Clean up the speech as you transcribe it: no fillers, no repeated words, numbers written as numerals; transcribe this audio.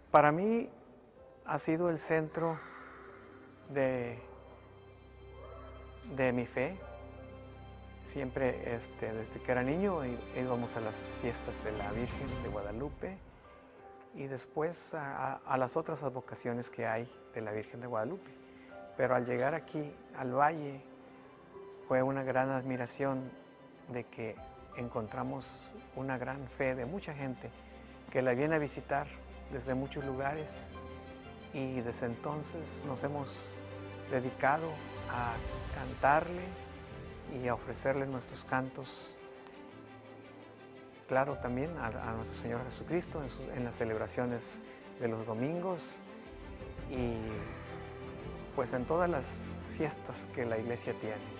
Para mí ha sido el centro de, de mi fe. Siempre, desde que era niño, íbamos a las fiestas de la Virgen de Guadalupe y después a las otras advocaciones que hay de la Virgen de Guadalupe. Pero al llegar aquí al valle fue una gran admiración de que encontramos una gran fe de mucha gente que la viene a visitar desde muchos lugares, y desde entonces nos hemos dedicado a cantarle y a ofrecerle nuestros cantos, claro, también a nuestro Señor Jesucristo en las celebraciones de los domingos y pues en todas las fiestas que la iglesia tiene.